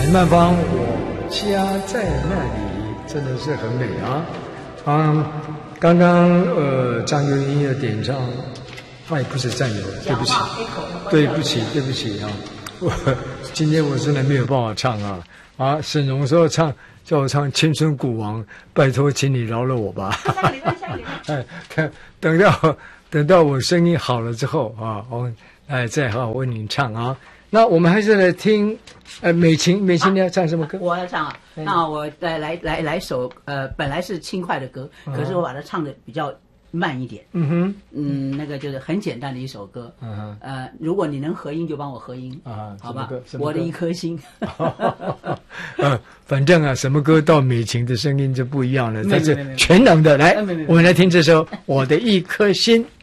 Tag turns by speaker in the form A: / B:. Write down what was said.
A: 南曼芳，我家在那里，真的是很美啊！刚刚张幼英的点唱，他也不是战友，对不起，对不起啊！今天我真的没有办法唱啊！沈荣说叫我唱《青春古王》，拜托，请你饶了我吧。
B: 下个礼拜。
A: 等到我声音好了之后啊，我再好好为您唱啊。那我们还是来听美琴你要唱什么歌？
B: 我要唱啊，那我来首本来是轻快的歌，可是我把它唱的比较慢一点。那个就是很简单的一首歌。如果你能合音就帮我合音好吧？我的一颗心。
A: 反正啊，什么歌到美琴的声音就不一样了，它是全能的。来，我们来听这首《我的一颗心》。